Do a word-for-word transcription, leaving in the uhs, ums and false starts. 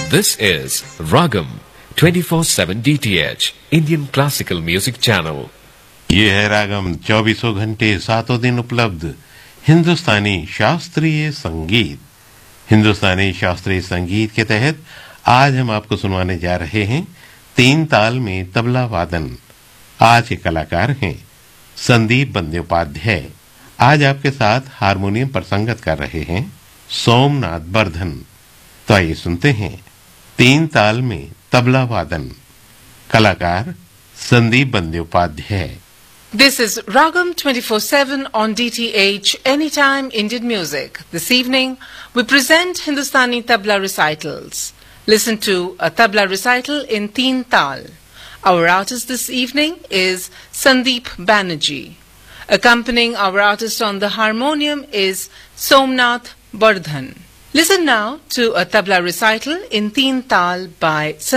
This is Ragam twenty-four seven D T H Indian Classical Music Channel. ये है रागम चौबीसों घंटे सातों दिन उपलब्ध हिंदुस्तानी शास्त्रीय संगीत। हिंदुस्तानी शास्त्रीय संगीत के तहत आज हम आपको सुनवाने जा रहे हैं तीन ताल में तबला वादन। आज के कलाकार हैं संदीप बंद्योपाध्याय। आज आपके साथ हारमोनियम पर संगत कर रहे हैं सोमनाथ बर्धन। तो आइए सुनते हैं तीन ताल में तबला वादन। कलाकार Sandeep Bandyopadhyay. This is Ragam twenty-four seven on D T H Anytime Indian Music. This evening we present Hindustani tabla recitals. Listen to a tabla recital in Teen Tal. Our artist this evening is Sandeep Banerjee. Accompanying our artist on the harmonium is Somnath Bardhan. Listen now to a tabla recital in Teen Tal by